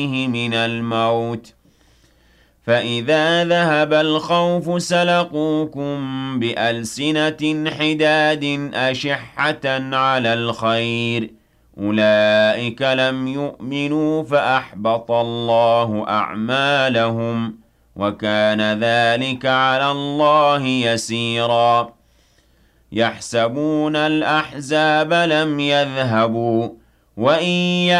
من الموت فإذا ذهب الخوف سلقوكم بألسنة حداد أشحة على الخير أولئك لم يؤمنوا فأحبط الله أعمالهم وكان ذلك على الله يسيرا يحسبون الأحزاب لم يذهبوا وإن